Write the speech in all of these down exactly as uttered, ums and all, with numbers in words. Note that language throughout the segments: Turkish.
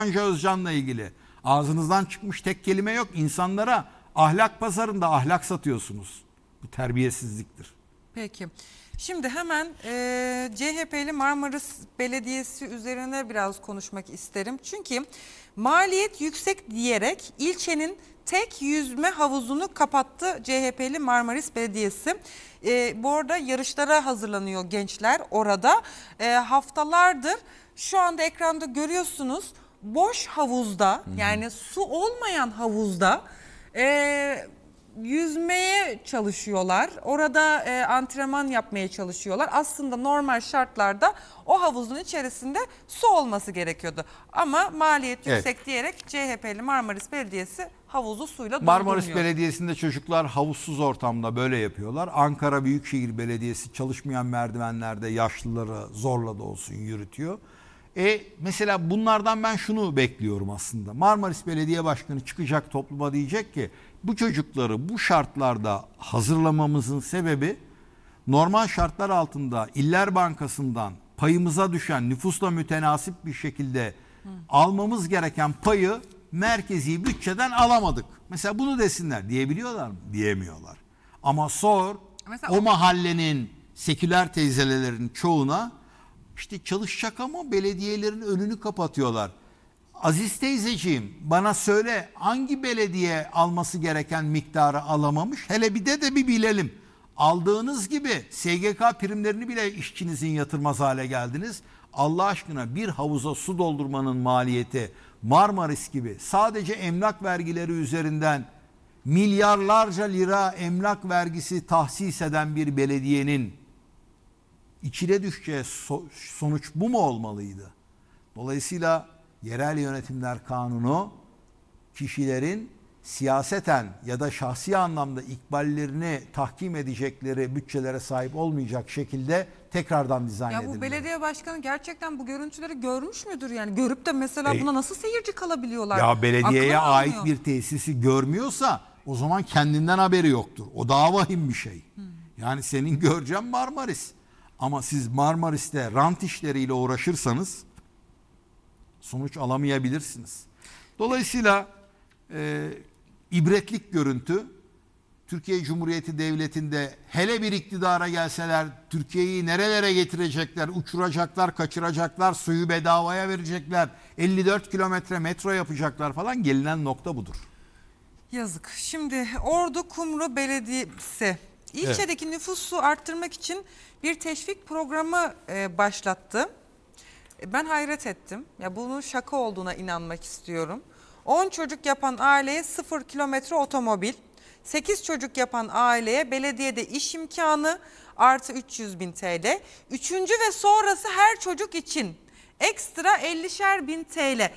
Özcan'la ilgili ağzınızdan çıkmış tek kelime yok. İnsanlara ahlak pazarında ahlak satıyorsunuz. Bu terbiyesizliktir. Peki. Şimdi hemen e, C H P'li Marmaris Belediyesi üzerine biraz konuşmak isterim. Çünkü maliyet yüksek diyerek ilçenin tek yüzme havuzunu kapattı C H P'li Marmaris Belediyesi. E, bu arada yarışlara hazırlanıyor gençler orada. E, haftalardır şu anda ekranda görüyorsunuz, boş havuzda, yani su olmayan havuzda e, yüzmeye çalışıyorlar. Orada e, antrenman yapmaya çalışıyorlar. Aslında normal şartlarda o havuzun içerisinde su olması gerekiyordu. Ama maliyet yüksek evet. diyerek C H P'li Marmaris Belediyesi havuzu suyla doldurmuyor. Marmaris Belediyesi'nde çocuklar havuzsuz ortamda böyle yapıyorlar. Ankara Büyükşehir Belediyesi çalışmayan merdivenlerde yaşlıları zorla da olsun yürütüyor. E mesela bunlardan ben şunu bekliyorum aslında. Marmaris Belediye Başkanı çıkacak, topluma diyecek ki bu çocukları bu şartlarda hazırlamamızın sebebi normal şartlar altında İller Bankası'ndan payımıza düşen nüfusla mütenasip bir şekilde Hı. almamız gereken payı merkezi bütçeden alamadık. Mesela bunu desinler. Diyebiliyorlar mı? Diyemiyorlar. Ama sor mesela o mahallenin seküler teyzelerin çoğuna işte çalışacak ama belediyelerin önünü kapatıyorlar. Aziz teyzeciğim bana söyle, hangi belediye alması gereken miktarı alamamış? Hele bir de de bir bilelim. Aldığınız gibi S G K primlerini bile işçinizin yatırmaz hale geldiniz. Allah aşkına bir havuza su doldurmanın maliyeti Marmaris gibi sadece emlak vergileri üzerinden milyarlarca lira emlak vergisi tahsis eden bir belediyenin içine düşeceği sonuç bu mu olmalıydı? Dolayısıyla yerel yönetimler kanunu kişilerin siyaseten ya da şahsi anlamda ikballerini tahkim edecekleri bütçelere sahip olmayacak şekilde tekrardan dizayn edilmeli. Ya bu belediye başkanı gerçekten bu görüntüleri görmüş müdür yani? Görüp de mesela e, buna nasıl seyirci kalabiliyorlar? Ya belediyeye ait bir tesisi görmüyorsa o zaman kendinden haberi yoktur. O daha vahim bir şey. Hmm. Yani senin göreceğin Marmaris. Ama siz Marmaris'te rant işleriyle uğraşırsanız sonuç alamayabilirsiniz. Dolayısıyla e, ibretlik görüntü. Türkiye Cumhuriyeti Devleti'nde hele bir iktidara gelseler Türkiye'yi nerelere getirecekler, uçuracaklar, kaçıracaklar, suyu bedavaya verecekler, elli dört kilometre metro yapacaklar falan, gelinen nokta budur. Yazık. Şimdi Ordu Kumru Belediyesi İlçedeki evet. nüfusu arttırmak için bir teşvik programı e, başlattı. E, ben hayret ettim. Ya bunun şaka olduğuna inanmak istiyorum. on çocuk yapan aileye sıfır kilometre otomobil, sekiz çocuk yapan aileye belediyede iş imkanı artı üç yüz bin T L. Üçüncü ve sonrası her çocuk için ekstra ellişer bin T L.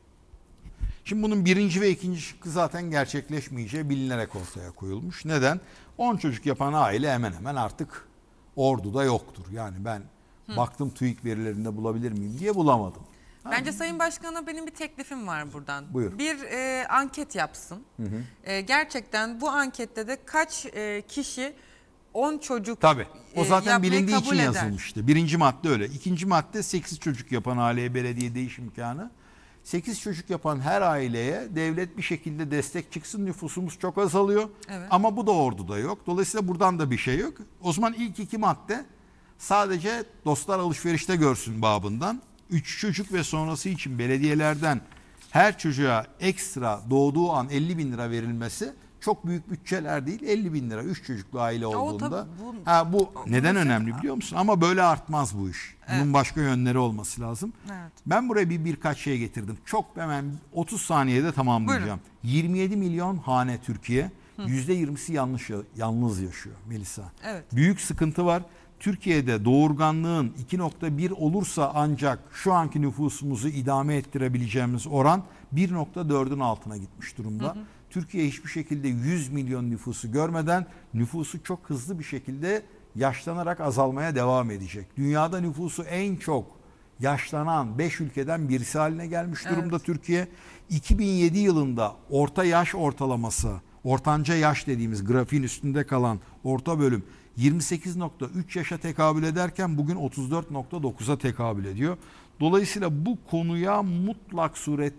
Şimdi bunun birinci ve ikinci şıkkı zaten gerçekleşmeyeceği bilinerek ortaya koyulmuş. Neden? on çocuk yapan aile hemen hemen artık Ordu'da yoktur. Yani ben Hı. baktım TÜİK verilerinde bulabilir miyim diye bulamadım. Bence ha. Sayın Başkan'a benim bir teklifim var buradan. Buyur. Bir e, anket yapsın. Hı hı. E, gerçekten bu ankette de kaç e, kişi on çocuk Tabii. O zaten e, bilindiği için eder. yazılmıştı. Birinci madde öyle. İkinci madde sekiz çocuk yapan aileye belediye değiş imkanı. sekiz çocuk yapan her aileye devlet bir şekilde destek çıksın, nüfusumuz çok azalıyor. Evet. Ama bu da Ordu'da yok. Dolayısıyla buradan da bir şey yok. O zaman ilk iki madde sadece dostlar alışverişte görsün babından. üç çocuk ve sonrası için belediyelerden her çocuğa ekstra doğduğu an elli bin lira verilmesi çok büyük bütçeler değil. elli bin lira üç çocuklu aile olduğunda. Bu, ha, bu neden önemli biliyor musun? Ama böyle artmaz bu iş. Bunun evet. başka yönleri olması lazım. Evet. Ben buraya bir birkaç şey getirdim. Çok hemen otuz saniyede tamamlayacağım. Buyurun. yirmi yedi milyon hane Türkiye. yüzde yirmisi yanlış, yalnız yaşıyor Melisa. Evet. Büyük sıkıntı var. Türkiye'de doğurganlığın iki nokta bir olursa ancak şu anki nüfusumuzu idame ettirebileceğimiz oran bir nokta dördün altına gitmiş durumda. Hı hı. Türkiye hiçbir şekilde yüz milyon nüfusu görmeden nüfusu çok hızlı bir şekilde yaşlanarak azalmaya devam edecek. Dünyada nüfusu en çok yaşlanan beş ülkeden birisi haline gelmiş durumda evet. Türkiye. iki bin yedi yılında orta yaş ortalaması, ortanca yaş dediğimiz grafiğin üstünde kalan orta bölüm yirmi sekiz nokta üç yaşa tekabül ederken bugün otuz dört nokta dokuza tekabül ediyor. Dolayısıyla bu konuya mutlak surette